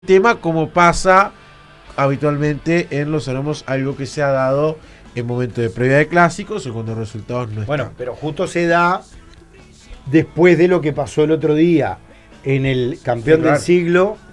tema como pasa habitualmente en los Salomos, algo que se ha dado en momentos de previa de clásicos o cuando los resultados no están. Bueno, pero justo se da después de lo que pasó el otro día en el campeón Sí, claro. del siglo